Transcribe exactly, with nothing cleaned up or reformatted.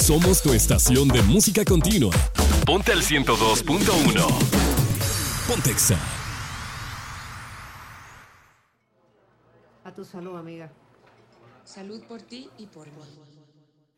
Somos tu estación de música continua. Ponte al ciento dos punto uno. Pontexa. A tu salud, amiga. Salud por ti y por mí.